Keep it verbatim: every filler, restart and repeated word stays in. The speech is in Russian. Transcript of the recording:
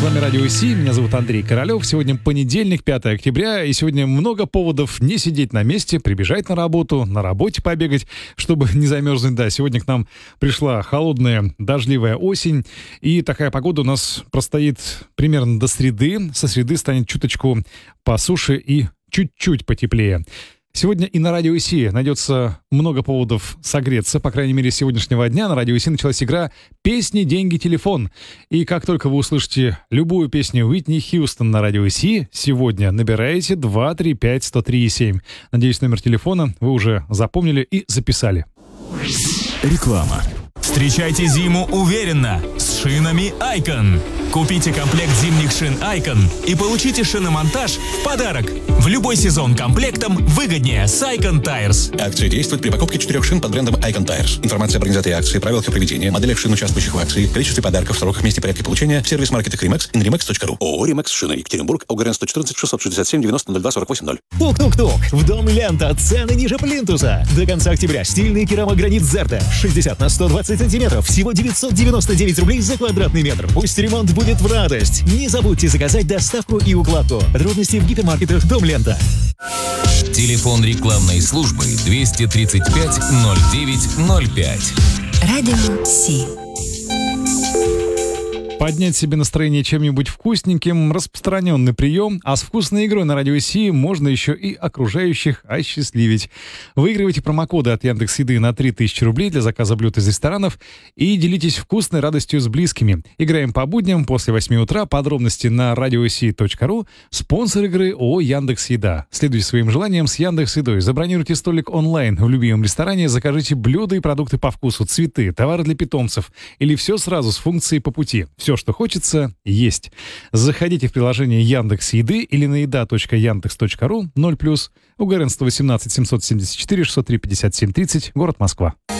вами Радио Си, меня зовут Андрей Королёв. Сегодня понедельник, пятое октября, и сегодня много поводов не сидеть на месте, прибежать на работу, на работе побегать, чтобы не замерзнуть. Да, сегодня к нам пришла холодная, дождливая осень, и такая погода у нас простоит примерно до среды. Со среды станет чуточку по суше и чуть-чуть потеплее. Сегодня и на Радио Си найдется много поводов согреться. По крайней мере, с сегодняшнего дня на Радио Си началась игра «Песни, деньги, телефон». И как только вы услышите любую песню Уитни Хьюстон на Радио Си, сегодня набираете два три пять сто три семь. Надеюсь, номер телефона вы уже запомнили и записали. Реклама. Встречайте зиму уверенно с шинами Icon. Купите комплект зимних шин Icon и получите шиномонтаж в подарок. В любой сезон комплектом выгоднее с Icon Tires. Акция действует при покупке четырех шин под брендом Icon Tires. Информация об организации акции, правилах ее проведения, моделях шин, участвующих в акции, количестве подарков, сроках, месте, порядке получения в сервис-маркетах Римекс и на римекс точка ру. ООО «Римекс» Шины. Екатеринбург, ОГРН сто четырнадцать шестьсот шестьдесят семь девяносто ноль два сорок восемь ноль. Тук-тук-тук. В дом Лента. Цены ниже плинтуса. До конца октября стильный керамогранит Зерта. шестьдесят на сто двадцать сантиметров. Всего девятьсот девяносто девять рублей за квадратный метр. Пусть ремонт будет в радость. Не забудьте заказать доставку и укладку. Подробности в гипермаркетах Дом Лента. Телефон рекламной службы двести тридцать пять ноль девять ноль пять. Радио Си. Поднять себе настроение чем-нибудь вкусненьким — распространенный прием, а с вкусной игрой на Радио Си можно еще и окружающих осчастливить. Выигрывайте промокоды от Яндекс.Еды на три тысячи рублей для заказа блюд из ресторанов и делитесь вкусной радостью с близкими. Играем по будням после восьми утра. Подробности на радиоси точка ру. Спонсор игры ООО «Яндекс.Еда». Следуйте своим желаниям с Яндекс.Едой. Забронируйте столик онлайн в любимом ресторане, закажите блюда и продукты по вкусу, цветы, товары для питомцев или все сразу с функцией по пути. Все, что хочется, есть. Заходите в приложение Яндекс.Еды или на еда точка яндекс точка ру, ноль плюс, УГРН сто восемнадцать семьсот семьдесят четыре шестьсот три пятьдесят семь тридцать, город Москва.